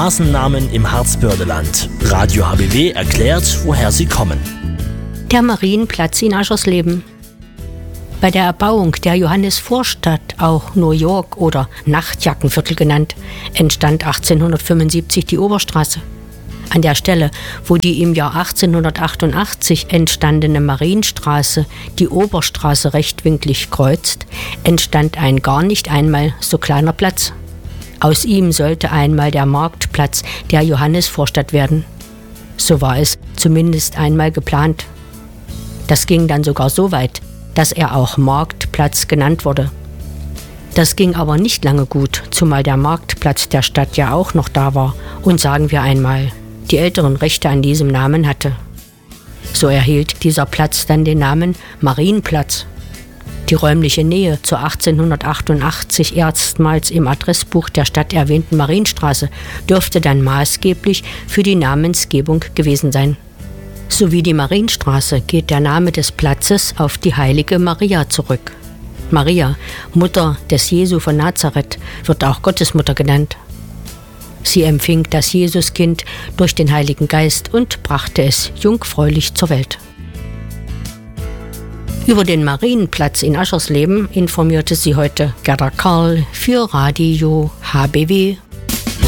Straßennamen im Harzbördeland. Radio HBW erklärt, woher sie kommen. Der Marienplatz in Aschersleben. Bei der Erbauung der Johannesvorstadt, auch New York oder Nachtjackenviertel genannt, entstand 1875 die Oberstraße. An der Stelle, wo die im Jahr 1888 entstandene Marienstraße die Oberstraße rechtwinklig kreuzt, entstand ein gar nicht einmal so kleiner Platz. Aus ihm sollte einmal der Marktplatz der Johannesvorstadt werden. So war es zumindest einmal geplant. Das ging dann sogar so weit, dass er auch Marktplatz genannt wurde. Das ging aber nicht lange gut, zumal der Marktplatz der Stadt ja auch noch da war und, sagen wir einmal, die älteren Rechte an diesem Namen hatte. So erhielt dieser Platz dann den Namen Marienplatz. Die räumliche Nähe zur 1888 erstmals im Adressbuch der Stadt erwähnten Marienstraße dürfte dann maßgeblich für die Namensgebung gewesen sein. Sowie die Marienstraße geht der Name des Platzes auf die heilige Maria zurück. Maria, Mutter des Jesu von Nazareth, wird auch Gottesmutter genannt. Sie empfing das Jesuskind durch den Heiligen Geist und brachte es jungfräulich zur Welt. Über den Marienplatz in Aschersleben informierte sie heute Gerda Karl für Radio HBW.